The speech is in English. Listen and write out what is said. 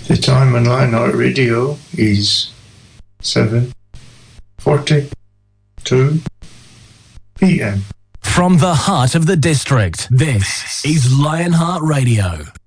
The time on Lionheart Radio is 7:42 p.m. From the heart of the district, this is Lionheart Radio.